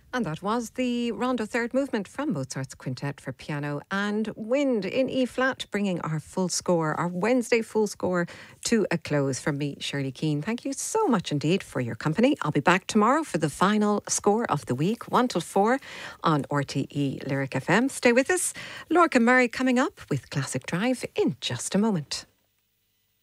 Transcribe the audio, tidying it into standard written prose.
And that was the Rondo Third Movement from Mozart's Quintet for Piano and Wind in E flat, bringing our full score, our Wednesday full score, to a close. From me, Shirley Keane, thank you so much indeed for your company. I'll be back tomorrow for the final score of the week, 1 till 4 on RTE Lyric FM. Stay with us. Lorcan Murray coming up with Classic Drive in just a moment.